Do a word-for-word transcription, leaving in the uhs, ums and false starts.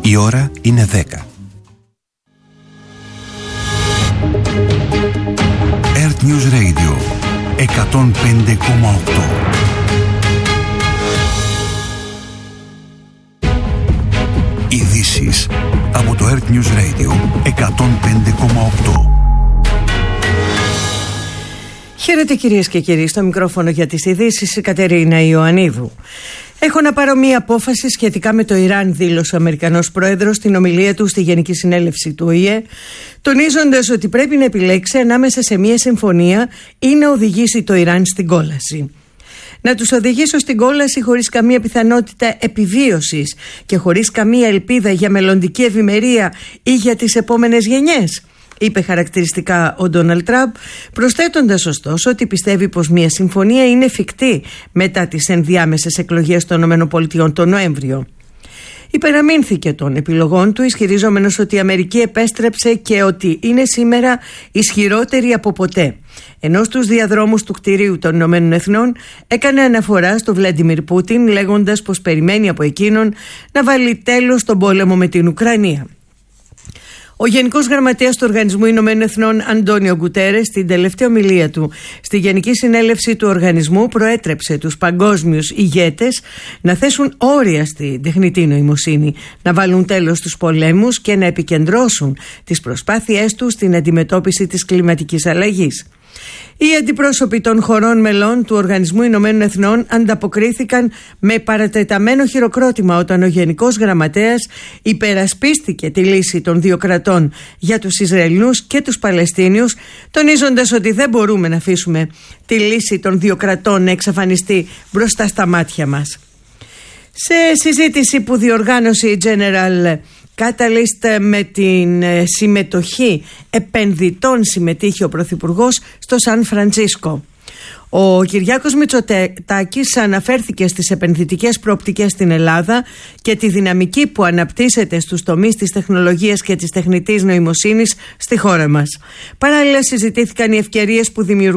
Η ώρα είναι δέκα. Earth News Radio εκατόν πέντε κόμμα οκτώ. Ειδήσεις από το Earth News Radio εκατόν πέντε κόμμα οκτώ. Χαίρετε κυρίες και κύριοι, στο μικρόφωνο για τις ειδήσεις η Κατερίνα Ιωαννίδου. Έχω να πάρω μία απόφαση σχετικά με το Ιράν, δήλωσε ο Αμερικανός πρόεδρος στην ομιλία του στη Γενική Συνέλευση του Ο Η Ε, τονίζοντας ότι πρέπει να επιλέξει ανάμεσα σε μία συμφωνία ή να οδηγήσει το Ιράν στην κόλαση. Να τους οδηγήσω στην κόλαση χωρίς καμία πιθανότητα επιβίωσης και χωρίς καμία ελπίδα για μελλοντική ευημερία ή για τις επόμενες γενιές, είπε χαρακτηριστικά ο Ντόναλντ Τραμπ, προσθέτοντας ωστόσο ότι πιστεύει πως μια συμφωνία είναι εφικτή μετά τις ενδιάμεσες εκλογές των ΗΠΑ τον Νοέμβριο. Υπεραμείνθηκε των επιλογών του, ισχυριζόμενος ότι η Αμερική επέστρεψε και ότι είναι σήμερα ισχυρότερη από ποτέ. Ενώ στους διαδρόμους του κτηρίου των Ηνωμένων Εθνών έκανε αναφορά στο Βλάντιμιρ Πούτιν, λέγοντας πως περιμένει από εκείνον να βάλει τέλος στον πόλεμο με την Ουκρανία. Ο Γενικός Γραμματέας του Οργανισμού Ηνωμένων Εθνών, Αντώνιο Γκουτέρες, στην τελευταία ομιλία του στη Γενική Συνέλευση του Οργανισμού, προέτρεψε τους παγκόσμιους ηγέτες να θέσουν όρια στην τεχνητή νοημοσύνη, να βάλουν τέλος στους πολέμους και να επικεντρώσουν τις προσπάθειές τους στην αντιμετώπιση της κλιματικής αλλαγής. Οι αντιπρόσωποι των χωρών μελών του Οργανισμού Ηνωμένων Εθνών ανταποκρίθηκαν με παρατεταμένο χειροκρότημα όταν ο Γενικός Γραμματέας υπερασπίστηκε τη λύση των δύο κρατών για τους Ισραηλινούς και τους Παλαιστίνιους, τονίζοντας ότι δεν μπορούμε να αφήσουμε τη λύση των δύο κρατών να εξαφανιστεί μπροστά στα μάτια μας. Σε συζήτηση που διοργάνωσε η General Catalyst με την συμμετοχή επενδυτών, συμμετείχε ο Πρωθυπουργός στο Σαν Φραντσίσκο. Ο Κυριάκος Μητσοτάκης αναφέρθηκε στις επενδυτικές προοπτικές στην Ελλάδα και τη δυναμική που αναπτύσσεται στους τομείς της τεχνολογίας και της τεχνητής νοημοσύνης στη χώρα μας. Παράλληλα συζητήθηκαν οι ευκαιρίες που δημιουργούν